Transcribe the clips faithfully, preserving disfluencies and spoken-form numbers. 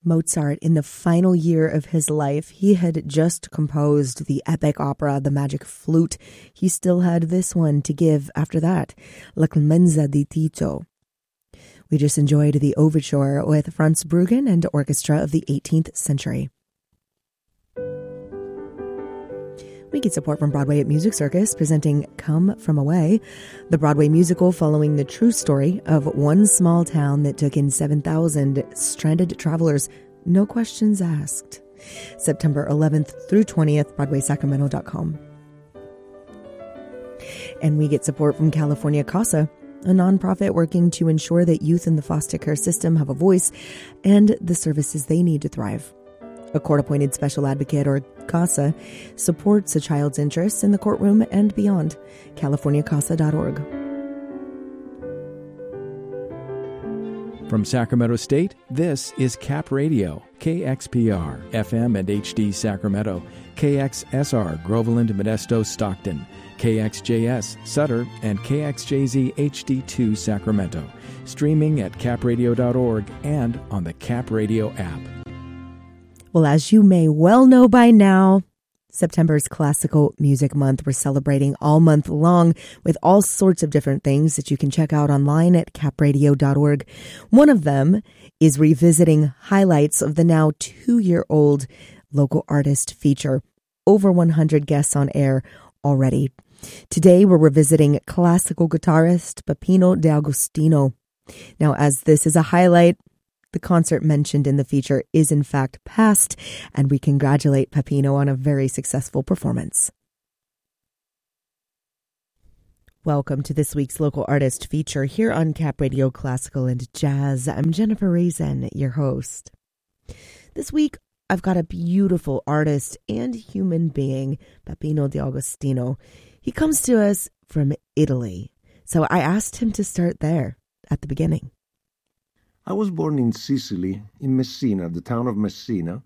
Mozart, in the final year of his life, he had just composed the epic opera, The Magic Flute. He still had this one to give after that, La Clemenza di Tito. We just enjoyed the overture with Franz Bruggen and orchestra of the eighteenth century. We get support from Broadway at Music Circus, presenting Come From Away, the Broadway musical following the true story of one small town that took in seven thousand stranded travelers, no questions asked. September eleventh through twentieth, broadway sacramento dot com. And we get support from California CASA, a nonprofit working to ensure that youth in the foster care system have a voice and the services they need to thrive. A court-appointed special advocate, or CASA, supports a child's interests in the courtroom and beyond. california casa dot org. From Sacramento State, this is Cap Radio, K X P R, F M and H D Sacramento, K X S R, Groveland, Modesto, Stockton, K X J S, Sutter, and K X J Z H D two Sacramento. Streaming at cap radio dot org and on the Cap Radio app. Well, as you may well know by now, September's Classical Music Month. We're celebrating all month long with all sorts of different things that you can check out online at cap radio dot org. One of them is revisiting highlights of the now two-year-old local artist feature. Over one hundred guests on air already. Today, we're revisiting classical guitarist Peppino D'Agostino. Now, as this is a highlight, the concert mentioned in the feature is in fact past, and we congratulate Peppino on a very successful performance. Welcome to this week's Local Artist feature here on Cap Radio Classical and Jazz. I'm Jennifer Raisin, your host. This week, I've got a beautiful artist and human being, Peppino D'Agostino. He comes to us from Italy, so I asked him to start there at the beginning. I was born in Sicily, in Messina, the town of Messina.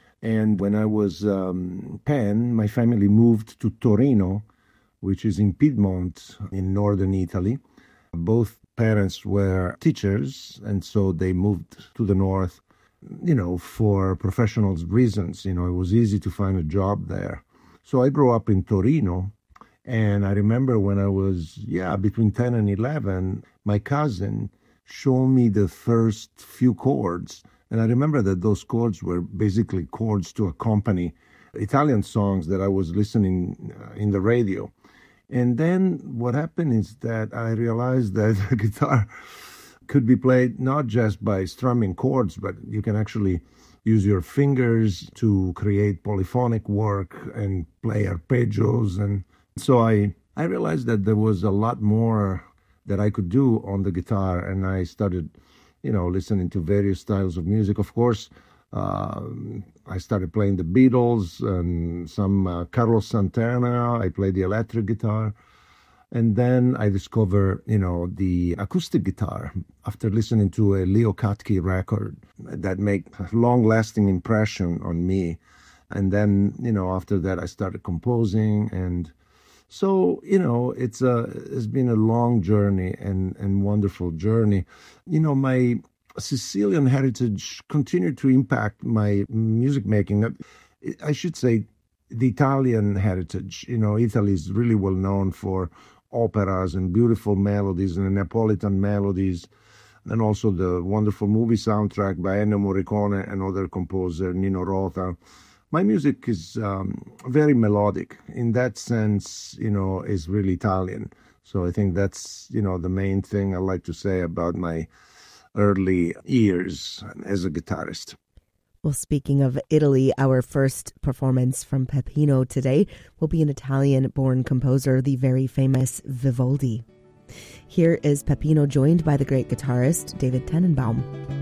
And when I was um, ten, my family moved to Torino, which is in Piedmont, in northern Italy. Both parents were teachers, and so they moved to the north, you know, for professional reasons. You know, it was easy to find a job there. So I grew up in Torino, and I remember when I was, yeah, between ten and eleven, my cousin showed me the first few chords. And I remember that those chords were basically chords to accompany Italian songs that I was listening uh, in the radio. And then what happened is that I realized that the guitar could be played not just by strumming chords, but you can actually use your fingers to create polyphonic work and play arpeggios. And so I, I realized that there was a lot more that I could do on the guitar, and I started, you know, listening to various styles of music. Of course, uh, I started playing the Beatles and some uh, Carlos Santana. I played the electric guitar. And then I discovered, you know, the acoustic guitar after listening to a Leo Katke record that made a long-lasting impression on me. And then, you know, after that, I started composing. And so, you know, it's a, it's been a long journey and, and wonderful journey. You know, my Sicilian heritage continued to impact my music making. I should say the Italian heritage. You know, Italy is really well known for operas and beautiful melodies and Neapolitan melodies, and also the wonderful movie soundtrack by Ennio Morricone and other composer, Nino Rota. My music is um, very melodic. In that sense, you know, is really Italian. So I think that's, you know, the main thing I like to say about my early years as a guitarist. Well, speaking of Italy, our first performance from Peppino today will be an Italian-born composer, the very famous Vivaldi. Here is Peppino joined by the great guitarist David Tenenbaum.